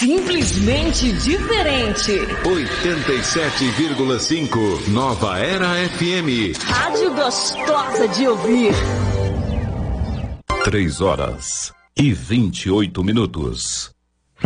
Simplesmente diferente. 87,5 Nova Era FM. Rádio gostosa de ouvir. 3 horas e 28 minutos.